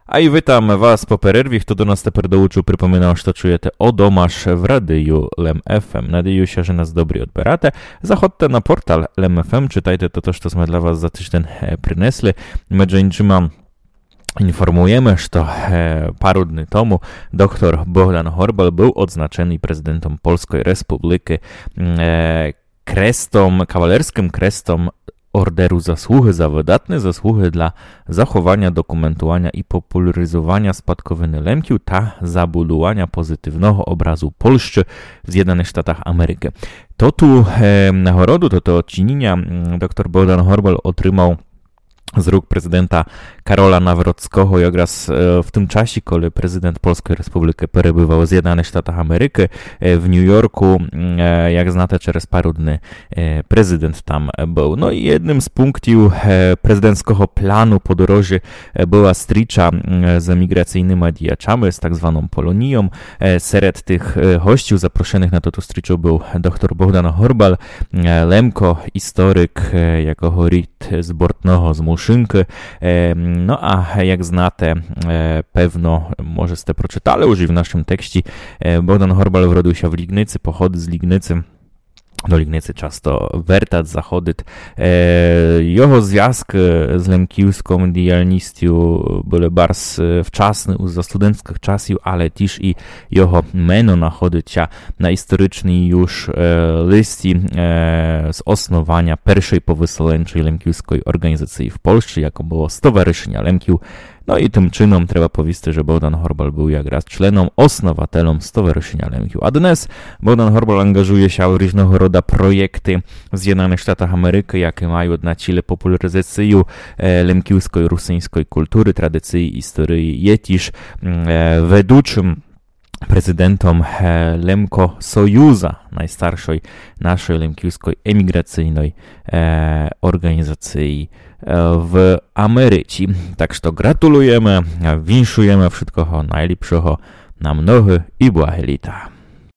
A i witam was po перерві. Хто до нас тепер долучив, припоминав, що чуєте одомаш в радію LEM.FM. Надіюся, що нас добре відбирате. Заходьте на портал LEM.FM, czytajcie to, co my dla was za tydzień przynieśli. My dzięcimy informujemy, że paru dni temu dr Bogdan Horbal był odznaczony prezydentem Polskiej Republiki kawalerskim krestom Orderu Zasługi za wydatne zasługi dla zachowania, dokumentowania i popularyzowania spadkowiny Lemkiu ta zabudowania pozytywnego obrazu Polski w Zjednoczonych Stanach Ameryki. To tu nagrodu, to odczynienia dr Bogdan Horbal otrzymał z rąk prezydenta Karola Nawrockiego, jak raz w tym czasie, kiedy prezydent Polskiej Republiki przebywał w Zjednoczonych Stanach Ameryki w New Yorku, jak znacie, przez paru dni prezydent tam był. No i jednym z punktów prezydenckiego planu podróży była stricza z emigracyjnymi działaczami, z tak zwaną Polonią. Wśród tych gości zaproszonych na to striczo był dr Bogdan Horbal, Lemko, historyk, jako horit z Bortnego, z Muszynki. No a jak znacie, pewno może ste przeczytali już w naszym tekście, Bogdan Horbal urodził się w Lignicy, pochodzi z Lignicy. Do Lignicy często wertać, zachodzić. Jego związki z lemkiewską działalnością były bardzo wczesne, za studenckich czasów, ale też i jego meno nachodzi się na historycznej już liście z osnowania pierwszej powysoleńczej lemkiewskiej organizacji w Polsce, jaką było Stowarzyszenie Lemkiów. No i tym czynom trzeba powiedzieć, że Bogdan Horbal był jak raz członem, osnowatelem Stowarzyszenia Lemkiów. A dnes Bogdan Horbal angażuje się w różnego rodzaju projekty w Zjednoczonych Stanach Ameryki, jakie mają na celu popularyzację lemkiewskiej, rusyńskiej kultury, tradycji, historii. Jest też weduczym prezydentom Lemko Sojuza, najstarszej naszej lemkiewskiej emigracyjnej organizacji w Ameryce. Tak że gratulujemy, winszujemy wszystkiego najlepszego na mnogie i błahe lata.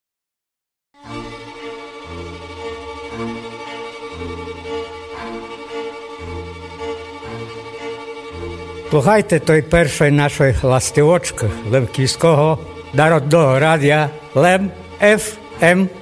Słuchajcie tej pierwszej naszej lastyweczki Lemkiewskiego Narodowego Radia LEM FM.